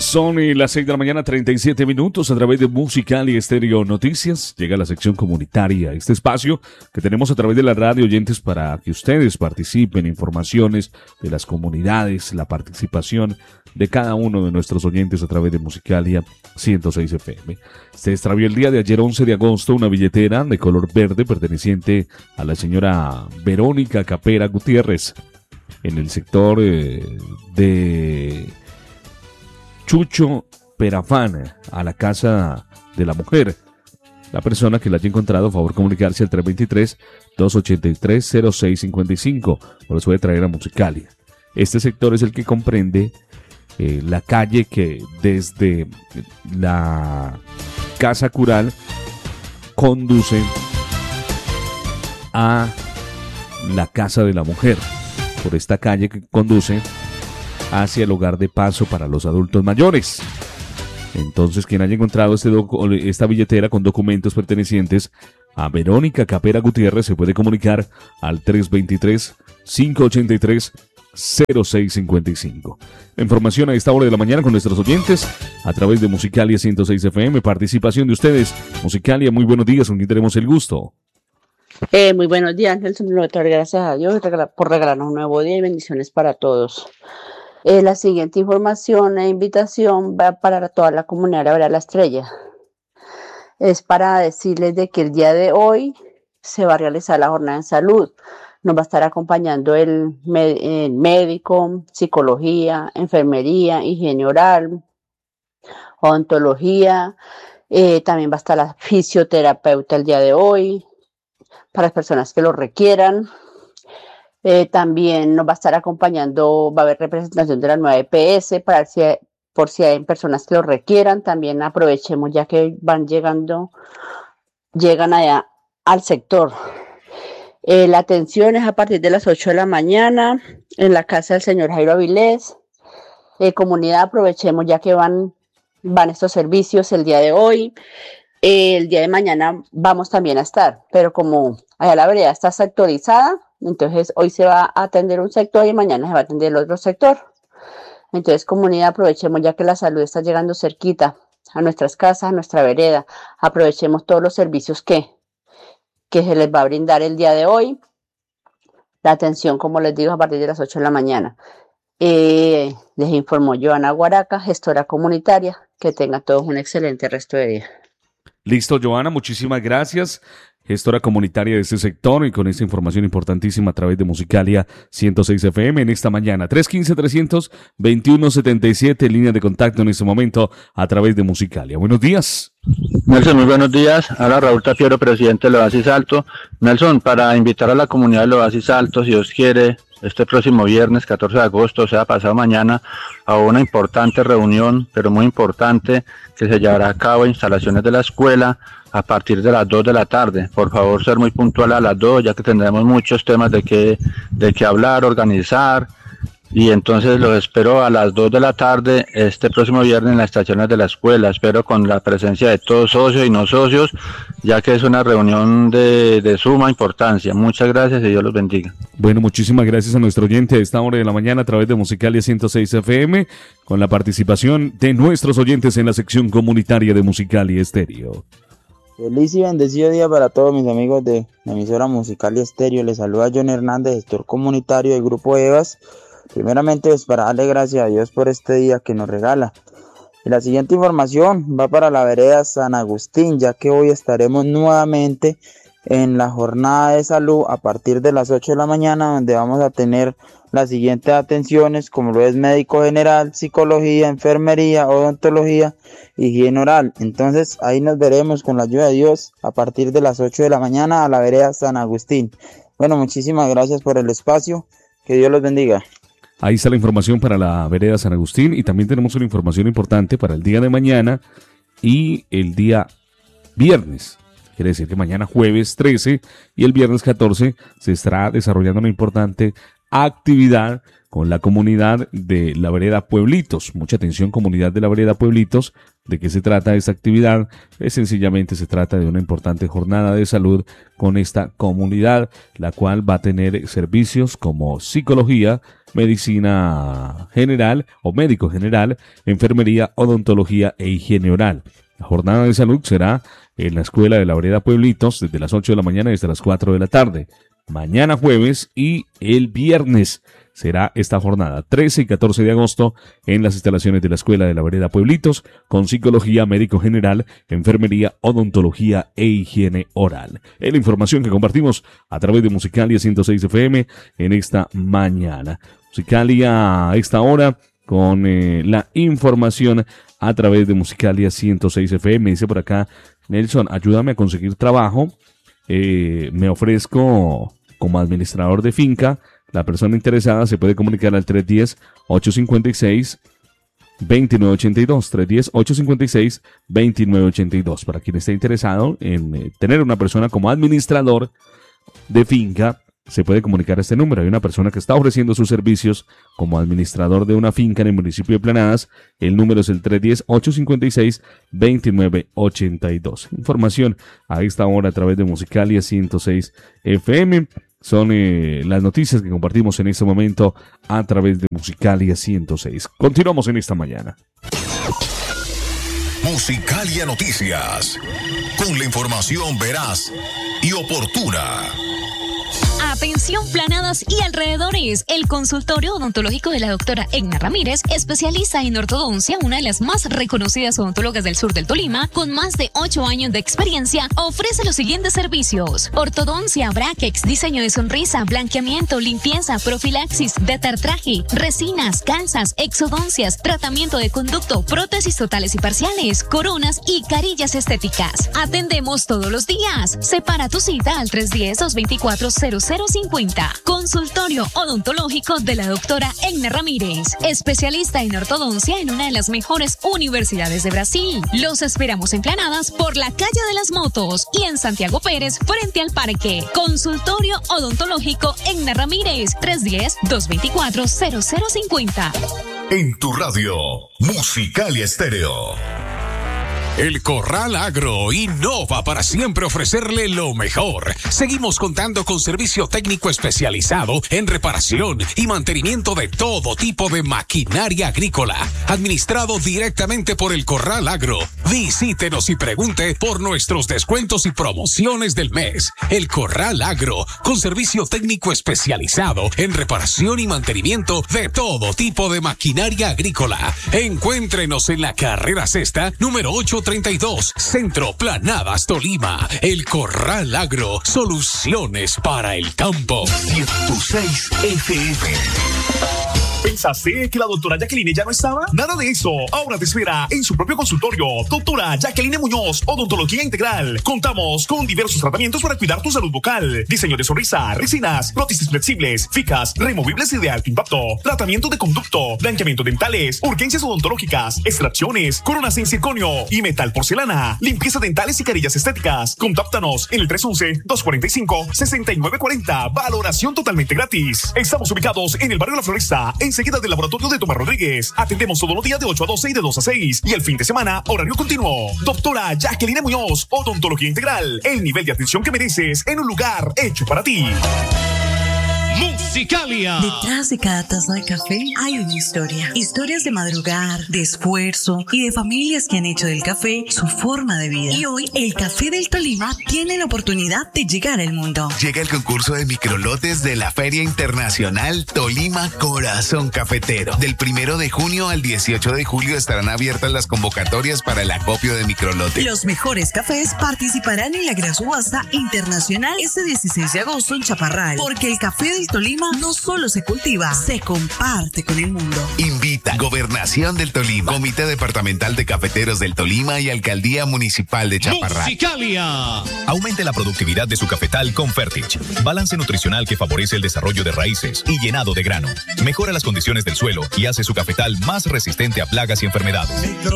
Son las 6 de la mañana, 37 minutos, a través de Musical y Estéreo Noticias. Llega la sección comunitaria, este espacio que tenemos a través de la radio, oyentes, para que ustedes participen, informaciones de las comunidades, la participación de cada uno de nuestros oyentes a través de Musicalia 106 FM. Se extravió el día de ayer, 11 de agosto, una billetera de color verde perteneciente a la señora Verónica Capera Gutiérrez en el sector de Chucho Perafán, a la Casa de la Mujer. La persona que la haya encontrado, a favor comunicarse al 323-283-0655 o los puede traer a Musicalia. Este sector es el que comprende la calle que desde la Casa Cural conduce a la Casa de la Mujer. Por esta calle que conduce hacia el hogar de paso para los adultos mayores. Entonces, quien haya encontrado esta billetera con documentos pertenecientes a Verónica Capera Gutiérrez se puede comunicar al 323-583-0655. La información a esta hora de la mañana con nuestros oyentes a través de Musicalia 106 FM. Participación de ustedes. Musicalia, muy buenos días, con quien tenemos el gusto. Muy buenos días, Nelson. Gracias a Dios por regalarnos un nuevo día y bendiciones para todos. La siguiente información e invitación va para toda la comunidad de La Estrella. Es para decirles de que el día de hoy se va a realizar la jornada en salud. Nos va a estar acompañando el médico, psicología, enfermería, higiene oral, odontología. También va a estar la fisioterapeuta el día de hoy, para las personas que lo requieran. También nos va a estar acompañando, va a haber representación de la nueva EPS por si hay personas que lo requieran. También aprovechemos ya que llegan allá al sector. La atención es a partir de las 8 de la mañana en la casa del señor Jairo Avilés. Comunidad, aprovechemos ya que van estos servicios el día de hoy. El día de mañana vamos también a estar, pero como allá la vereda está sectorizada, entonces hoy se va a atender un sector y mañana se va a atender el otro sector. Entonces, comunidad, aprovechemos ya que la salud está llegando cerquita a nuestras casas, a nuestra vereda. Aprovechemos todos los servicios que se les va a brindar el día de hoy. La atención, como les digo, a partir de las 8 de la mañana. Les informó Joana Guaraca, gestora comunitaria. Que tengan todos un excelente resto de día. Listo, Joana, muchísimas gracias. Gestora comunitaria de este sector y con esta información importantísima a través de Musicalia 106 FM en esta mañana. 315-300-2177, línea de contacto en este momento a través de Musicalia. Buenos días. Nelson, muy buenos días. Habla Raúl Tafiero, presidente de Oasis Alto. Nelson, para invitar a la comunidad de Oasis Alto, si Dios quiere, este próximo viernes 14 de agosto, o sea, pasado mañana, a una importante reunión, pero muy importante, que se llevará a cabo en instalaciones de la escuela a partir de las 2 de la tarde. Por favor, ser muy puntual a las 2, ya que tendremos muchos temas de qué hablar, organizar, y entonces los espero a las 2 de la tarde este próximo viernes en las estaciones de la escuela. Espero con la presencia de todos socios y no socios, ya que es una reunión de suma importancia. Muchas gracias y Dios los bendiga. Bueno, muchísimas gracias a nuestro oyente a esta hora de la mañana a través de Musicalia 106 FM, con la participación de nuestros oyentes en la sección comunitaria de Musicalia Estéreo. Feliz y bendecido día para todos mis amigos de la emisora Musicalia Estéreo. Les saluda John Hernández, gestor comunitario del Grupo Evas. Primeramente, pues para darle gracias a Dios por este día que nos regala. Y la siguiente información va para la vereda San Agustín, ya que hoy estaremos nuevamente en la jornada de salud a partir de las 8 de la mañana, donde vamos a tener las siguientes atenciones, como lo es médico general, psicología, enfermería, odontología, higiene oral. Entonces ahí nos veremos con la ayuda de Dios a partir de las 8 de la mañana a la vereda San Agustín. Bueno, muchísimas gracias por el espacio, que Dios los bendiga. Ahí está la información para la vereda San Agustín y también tenemos una información importante para el día de mañana y el día viernes. Quiere decir que mañana jueves 13 y el viernes 14 se estará desarrollando una importante actividad con la comunidad de la vereda Pueblitos. Mucha atención, comunidad de la vereda Pueblitos. ¿De qué se trata esta actividad? Sencillamente se trata de una importante jornada de salud con esta comunidad, la cual va a tener servicios como psicología, medicina general o médico general, enfermería, odontología e higiene oral. La jornada de salud será en la escuela de la vereda Pueblitos desde las 8 de la mañana y hasta las 4 de la tarde. Mañana jueves y el viernes será esta jornada, 13 y 14 de agosto, en las instalaciones de la escuela de la vereda Pueblitos, con psicología, médico general, enfermería, odontología e higiene oral. Es la información que compartimos a través de Musicalia 106 FM en esta mañana. Musicalia a esta hora con la información a través de Musicalia 106 FM. Dice por acá, Nelson, ayúdame a conseguir trabajo. Me ofrezco como administrador de finca. La persona interesada se puede comunicar al 310-856-2982. 310-856-2982. Para quien esté interesado en tener una persona como administrador de finca, se puede comunicar a este número. Hay una persona que está ofreciendo sus servicios como administrador de una finca en el municipio de Planadas. El número es el 310-856-2982. Información a esta hora a través de Musicalia 106 FM. Son las noticias que compartimos en este momento a través de Musicalia 106. Continuamos en esta mañana. Musicalia Noticias, con la información veraz y oportuna. Atención Planadas y alrededores. El consultorio odontológico de la doctora Egna Ramírez, especialista en ortodoncia, una de las más reconocidas odontólogas del sur del Tolima, con más de 8 años de experiencia, ofrece los siguientes servicios: ortodoncia, brackets, diseño de sonrisa, blanqueamiento, limpieza, profilaxis, detartraje, resinas, calzas, exodoncias, tratamiento de conducto, prótesis totales y parciales, coronas y carillas estéticas. Atendemos todos los días. Separa tu cita al 310-224-0050. Consultorio odontológico de la doctora Egna Ramírez, especialista en ortodoncia en una de las mejores universidades de Brasil. Los esperamos en Planadas por la calle de las Motos y en Santiago Pérez frente al parque. Consultorio odontológico Egna Ramírez, 310-224-0050. En tu radio, Musicalia Estéreo. El Corral Agro innova para siempre ofrecerle lo mejor. Seguimos contando con servicio técnico especializado en reparación y mantenimiento de todo tipo de maquinaria agrícola, administrado directamente por el Corral Agro. Visítenos y pregunte por nuestros descuentos y promociones del mes. El Corral Agro, con servicio técnico especializado en reparación y mantenimiento de todo tipo de maquinaria agrícola. Encuéntrenos en la carrera sexta, número 832, Centro Planadas, Tolima. El Corral Agro, soluciones para el campo. 106 FM. ¿Pensaste que la doctora Jacqueline ya no estaba? Nada de eso. Ahora te espera en su propio consultorio. Doctora Jacqueline Muñoz, Odontología Integral. Contamos con diversos tratamientos para cuidar tu salud bucal. Diseño de sonrisa, resinas, prótesis flexibles, ficas, removibles y de alto impacto. Tratamiento de conducto, blanqueamiento dentales, urgencias odontológicas, extracciones, coronas en circonio y metal porcelana. Limpieza dentales y carillas estéticas. Contáctanos en el 311-245-6940. Valoración totalmente gratis. Estamos ubicados en el barrio La Floresta, enseguida del laboratorio de Tomás Rodríguez. Atendemos todos los días de 8 a 12 y de 2 a 6. Y el fin de semana, horario continuo. Doctora Jacqueline Muñoz, Odontología Integral. El nivel de atención que mereces en un lugar hecho para ti. Musicalia. Detrás de cada taza de café hay una historia. Historias de madrugar, de esfuerzo y de familias que han hecho del café su forma de vida. Y hoy el Café del Tolima tiene la oportunidad de llegar al mundo. Llega el concurso de microlotes de la Feria Internacional Tolima Corazón Cafetero. Del 1 de junio al 18 de julio estarán abiertas las convocatorias para el acopio de microlotes. Los mejores cafés participarán en la gran subasta internacional este 16 de agosto en Chaparral. Porque el café del Tolima no solo se cultiva, se comparte con el mundo. Invita Gobernación del Tolima, Comité Departamental de Cafeteros del Tolima y Alcaldía Municipal de Chaparral. Musicalia. Aumente la productividad de su cafetal con Fertich. Balance nutricional que favorece el desarrollo de raíces y llenado de grano. Mejora las condiciones del suelo y hace su cafetal más resistente a plagas y enfermedades.